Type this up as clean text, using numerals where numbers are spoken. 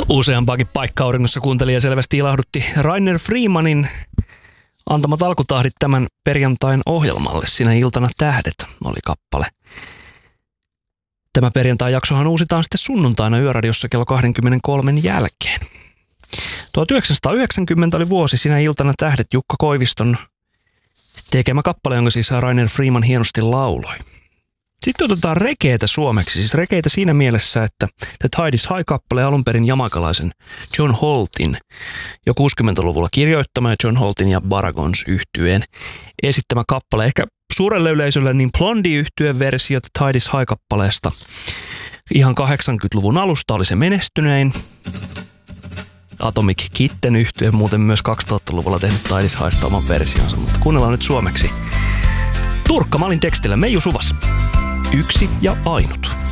Useampaakin paikka-auringossa kuuntelija selvästi ilahdutti Rainer Freemanin antamat alkutahdit tämän perjantain ohjelmalle. Sinä iltana tähdet oli kappale. Tämä perjantai-jaksohan uusitaan sitten sunnuntaina Yöradiossa kello 23 jälkeen. 1990 oli vuosi Sinä iltana tähdet Jukka Koiviston tekemä kappale, jonka siis Rainer Freeman hienosti lauloi. Sitten otetaan regeetä suomeksi, siis regeetä siinä mielessä, että The Tide is High-kappale alun perin jamaikalaisen John Holtin jo 60-luvulla kirjoittama ja John Holtin ja Baragons yhtyeen esittämä kappale. Ehkä suurelle yleisölle niin Blondie-yhtyeen versio The Tide is High-kappaleesta ihan 80-luvun alusta oli se menestynein. Atomic Kitten yhtye muuten myös 2000-luvulla tehnyt Tide is Highsta oman versionsa, mutta kuunnellaan nyt suomeksi. Turkka Malin tekstillä Meiju Suvas. Yksi ja ainut.